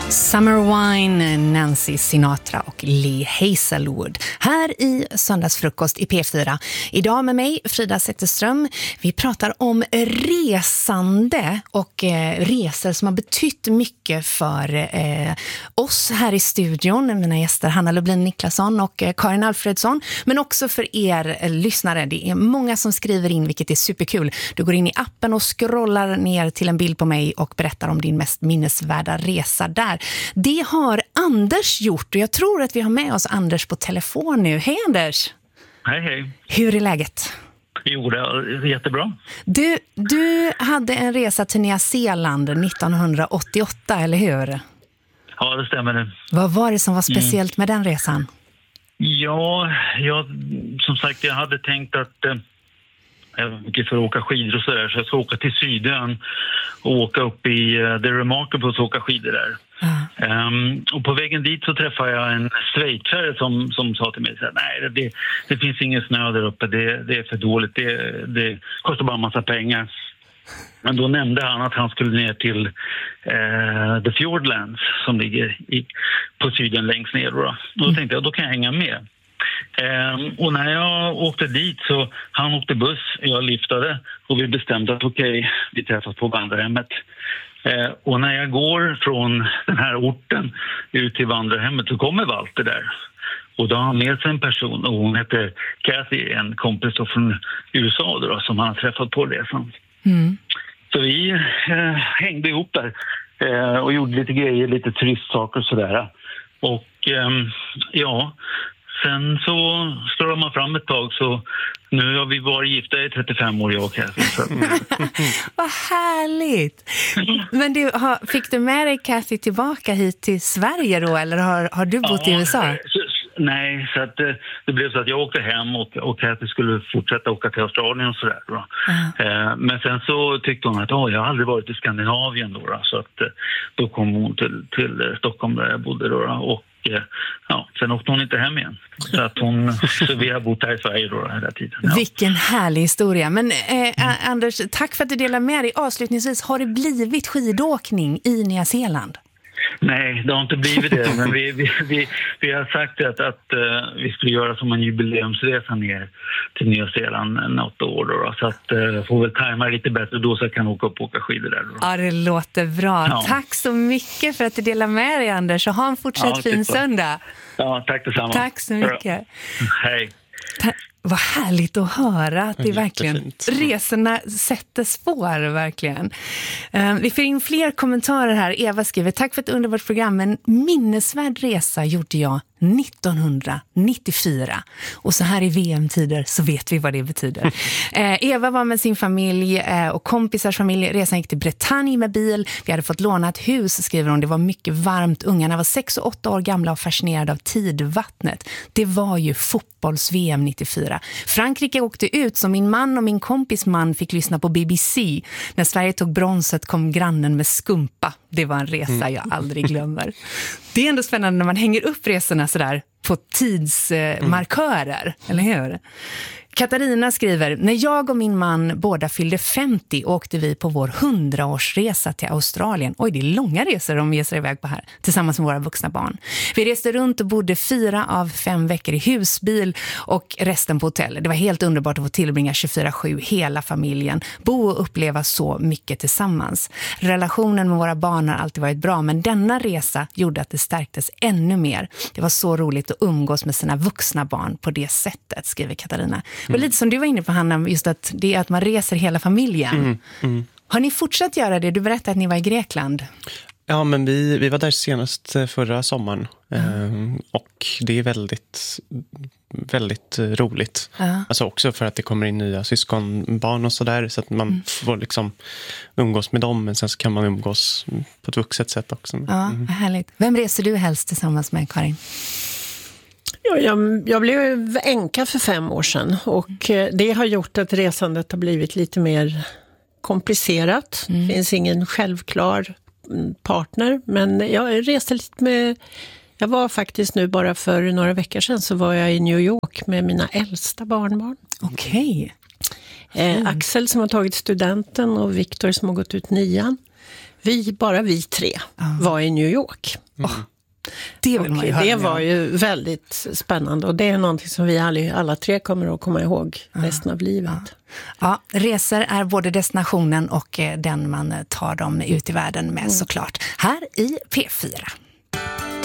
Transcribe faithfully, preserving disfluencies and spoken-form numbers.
Summer Wine, Nancy Sinatra och Lee Hazelwood. Här i Söndagsfrukost i P fyra. Idag med mig, Frida Zetterström. Vi pratar om resande och eh, resor som har betytt mycket för eh, oss här i studion. Mina gäster Hanna Lublin Niklasson och eh, Karin Alfredsson. Men också för er eh, lyssnare. Det är många som skriver in, vilket är superkul. Du går in i appen och scrollar ner till en bild på mig och berättar om din mest minnesvärda resa där. Det har Anders gjort och jag tror att vi har med oss Anders på telefon nu. Hej Anders! Hej hej! Hur är läget? Jo, det är jättebra. Du, du hade en resa till Nya Zeeland nittonhundraåttioåtta, eller hur? Ja, det stämmer det. Vad var det som var speciellt mm. med den resan? Ja, jag, som sagt, jag hade tänkt att eh, jag mycket för att åka skidor och sådär, så jag ska åka till Sydön och åka upp i uh, The Remarkable och åka skidor där. Mm. Um, och på vägen dit så träffade jag en schweizare som, som sa till mig så här, nej, det, det finns ingen snö där uppe, det, det är för dåligt, det, det kostar bara en massa pengar. Men då nämnde han att han skulle ner till uh, The Fjordlands som ligger i, på Syden längst ner. Då. Och då tänkte jag, då kan jag hänga med. Um, och när jag åkte dit så han åkte buss, jag liftade och vi bestämde att okej, okay, vi träffas på vandrarhemmet. Uh, och när jag går från den här orten ut till vandrarhemmet så kommer Walter där. Och då har han med sig en person och hon heter Kathy, en kompis från U S A då, som han har träffat på resan. Mm. Så vi uh, hängde ihop där uh, och gjorde lite grejer, lite turistsaker och sådär. Och um, ja... Sen så står man fram ett tag, så nu har vi varit gifta i trettiofem år, jag och Kathy. Vad härligt! Men du, har, fick du med dig Kathy tillbaka hit till Sverige då, eller har, har du bott ja, i U S A? Så, nej, så att, det blev så att jag åkte hem och, och Kathy skulle fortsätta åka till Australien och sådär. Då. Uh-huh. Men sen så tyckte hon att oh, jag har aldrig varit i Skandinavien då, då, så att då kom hon till, till Stockholm där jag bodde då, och ja, sen åkte hon inte hem igen. Så, att hon, så vi har bott här i Sverige då hela tiden. Ja. Vilken härlig historia. Men eh, mm. Anders, tack för att du delar med dig. Avslutningsvis, har det blivit skidåkning i Nya Zeeland? Nej, det har inte blivit det. Men vi, vi, vi, vi har sagt att, att uh, vi skulle göra som en jubileumsresa ner till Nya Zeeland något år. Då, så att uh, får väl tajma lite bättre då, så jag kan åka upp och åka skidor där. Då. Ja, det låter bra. Ja. Tack så mycket för att du delar med dig, Anders. Och ha en fortsatt ja, fin söndag. Ja, tack detsamma. Tack så mycket. Hej. Ta- Vad härligt att höra att det verkligen resorna sätter spår, verkligen. Uh, vi får in fler kommentarer här. Eva skriver, tack för ett underbart program. En minnesvärd resa gjorde jag nittonhundranittiofyra. Och så här i V M-tider så vet vi vad det betyder. uh, Eva var med sin familj uh, och kompisars familj. Resan gick till Bretagne med bil. Vi hade fått låna ett hus, skriver hon. Det var mycket varmt. Ungarna var sex och åtta år gamla och fascinerade av tidvattnet. Det var ju fotbolls-V M nittiofyra. Frankrike åkte ut, så min man och min kompis man fick lyssna på B B C. När Sverige tog bronset kom grannen med skumpa. Det var en resa jag aldrig glömmer. Det är ändå spännande när man hänger upp resorna sådär på tidsmarkörer, mm. eller hur? Katarina skriver, när jag och min man båda fyllde femtio åkte vi på vår hundraårsresa till Australien. Oj, det är långa resor de ger sig iväg på här, tillsammans med våra vuxna barn. Vi reste runt och bodde fyra av fem veckor i husbil och resten på hotell. Det var helt underbart att få tillbringa tjugofyra sju hela familjen, bo och uppleva så mycket tillsammans. Relationen med våra barn har alltid varit bra, men denna resa gjorde att det stärktes ännu mer. Det var så roligt att umgås med sina vuxna barn på det sättet, skriver Katarina. Mm. Och lite som du var inne på, Hanna, just att det är att man reser hela familjen. Mm, mm. Har ni fortsatt göra det? Du berättade att ni var i Grekland. Ja, men vi, vi var där senast förra sommaren. Mm. Ehm, och det är väldigt, väldigt roligt. Mm. Alltså också för att det kommer in nya syskonbarn och sådär. Så att man mm. får liksom umgås med dem, men sen så kan man umgås på ett vuxet sätt också. Ja, mm. vad härligt. Vem reser du helst tillsammans med, Karin? Ja, jag, jag blev änka för fem år sedan och det har gjort att resandet har blivit lite mer komplicerat. Mm. Det finns ingen självklar partner, men jag reste lite med, jag var faktiskt nu bara för några veckor sedan så var jag i New York med mina äldsta barnbarn. Okej. Okay. Eh, Axel som har tagit studenten och Viktor som har gått ut nian. vi, bara vi tre mm. var i New York. Mm. Oh, det vill man ju höra. Det var ju väldigt spännande och det är någonting som vi alla, alla tre kommer att komma ihåg mm. resten av livet. Ja. Ja, resor är både destinationen och den man tar dem ut i världen med mm. såklart. Här i P fyra.